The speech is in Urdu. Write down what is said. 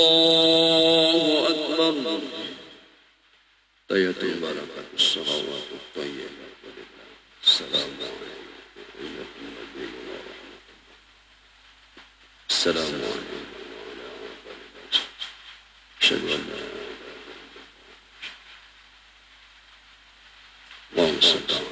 الله أكبر. طيب بركة الصلوات الطيبة. السلام عليكم. السلام عليكم. أشهد أن لا إله إلا الله. اللهم صل